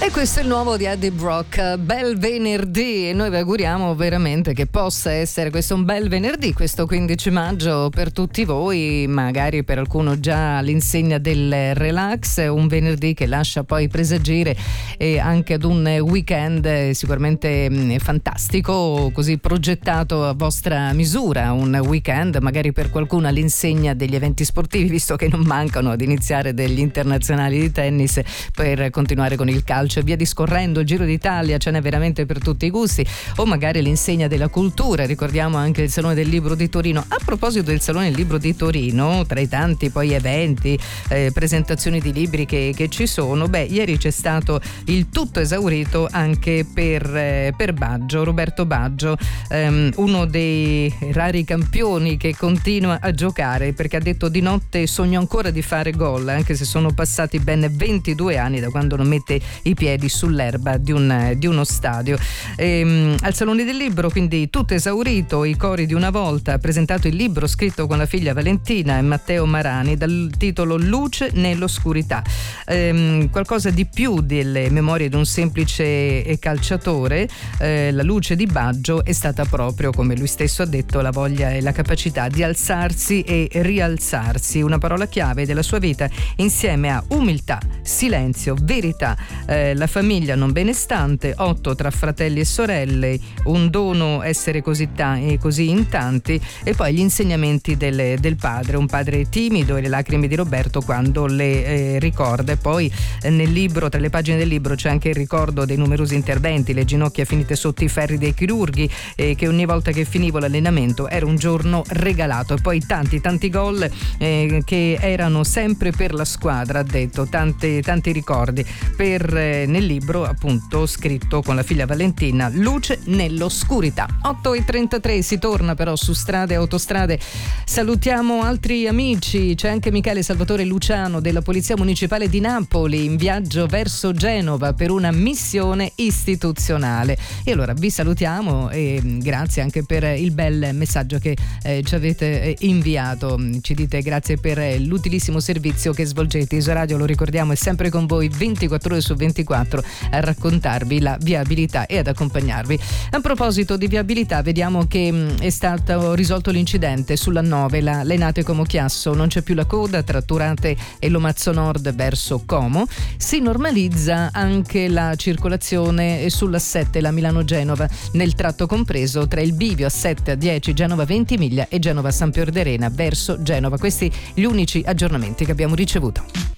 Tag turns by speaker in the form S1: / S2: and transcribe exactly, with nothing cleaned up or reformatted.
S1: E questo è il nuovo di Eddie Brock, Bel Venerdì, e noi vi auguriamo veramente che possa essere questo un bel venerdì, questo quindici maggio per tutti voi, magari per qualcuno già all'insegna del relax, un venerdì che lascia poi presagire e anche ad un weekend sicuramente fantastico, così progettato a vostra misura, un weekend magari per qualcuno all'insegna degli eventi sportivi, visto che non mancano ad iniziare degli internazionali di tennis per continuare con il calcio e via discorrendo, il Giro d'Italia, ce n'è veramente per tutti i gusti, o magari l'insegna della cultura. Ricordiamo anche il Salone del Libro di Torino. A proposito del Salone del Libro di Torino, tra i tanti poi eventi, eh, presentazioni di libri che, che ci sono, beh, ieri c'è stato il tutto esaurito anche per, eh, per Baggio, Roberto Baggio, ehm, uno dei rari campioni che continua a giocare, perché ha detto: di notte sogno ancora di fare gol, anche se sono passati ben ventidue anni da quando non mette i piedi sull'erba di, un, di uno stadio. E, al Salone del Libro quindi tutto esaurito, i cori di una volta, ha presentato il libro scritto con la figlia Valentina e Matteo Marani dal titolo Luce nell'oscurità, e, qualcosa di più delle memorie di un semplice calciatore. Eh, la luce di Baggio è stata proprio, come lui stesso ha detto, la voglia e la capacità di alzarsi e rialzarsi, una parola chiave della sua vita, insieme a umiltà, silenzio, verità, eh, la famiglia non benestante, otto tra fratelli e sorelle, un dono essere così, ta- così in tanti, e poi gli insegnamenti del, del padre, un padre timido e le lacrime di Roberto quando le eh, ricorda. E poi eh, nel libro, tra le pagine del libro, c'è anche il ricordo dei numerosi interventi, le ginocchia finite sotto i ferri dei chirurghi, eh, che ogni volta che finivo l'allenamento era un giorno regalato, e poi tanti tanti gol eh, che erano sempre per la squadra, ha detto, tanti, tanti ricordi per eh, nel libro appunto scritto con la figlia Valentina, Luce nell'oscurità. otto e trentatré, si torna però su strade e autostrade. Salutiamo altri amici, c'è anche Michele Salvatore Luciano della Polizia Municipale di Napoli in viaggio verso Genova per una missione istituzionale. E allora vi salutiamo e grazie anche per il bel messaggio che eh, ci avete eh, inviato. Ci dite grazie per eh, l'utilissimo servizio che svolgete. Isoradio, lo ricordiamo, è sempre con voi ventiquattro ore su ventiquattro a raccontarvi la viabilità e ad accompagnarvi. A proposito di viabilità, vediamo che mh, è stato risolto l'incidente sulla nove, la Lenate Como Chiasso, non c'è più la coda tra Turate e Lomazzo Nord verso Como. Si normalizza anche la circolazione sulla sette, la Milano-Genova, nel tratto compreso tra il bivio a sette a dieci Genova Ventimiglia e Genova San Pierderena verso Genova. Questi gli unici aggiornamenti che abbiamo ricevuto.